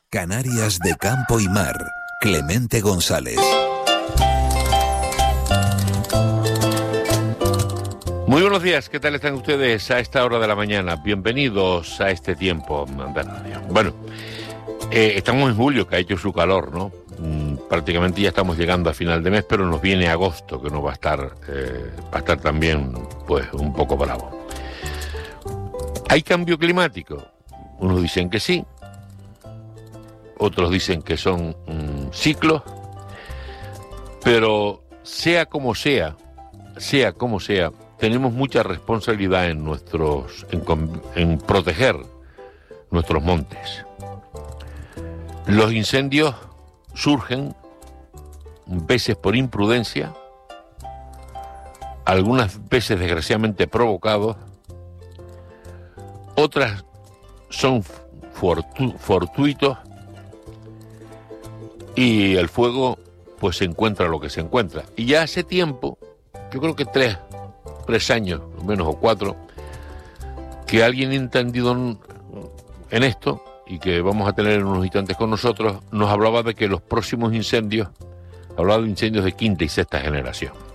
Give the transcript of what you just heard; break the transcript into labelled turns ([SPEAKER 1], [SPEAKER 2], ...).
[SPEAKER 1] Canarias de campo y mar. Clemente González.
[SPEAKER 2] Muy buenos días, ¿qué tal están ustedes a esta hora de la mañana? Bienvenidos a este tiempo de radio. Bueno, estamos en julio, que ha hecho su calor, ¿no? Prácticamente ya estamos llegando a final de mes, pero nos viene agosto, que nos va a estar también, pues, un poco bravo. ¿Hay cambio climático? Unos dicen que sí, otros dicen que son ciclos, pero sea como sea, tenemos mucha responsabilidad en proteger nuestros montes. Los incendios surgen veces por imprudencia, algunas veces desgraciadamente provocados, otras son fortuitos y el fuego pues se encuentra lo que se encuentra. Y ya hace tiempo, yo creo que tres años, o menos, o 4, que alguien entendido en esto, y que vamos a tener en unos instantes con nosotros, nos hablaba de que los próximos incendios, hablaba de incendios de quinta y sexta generación.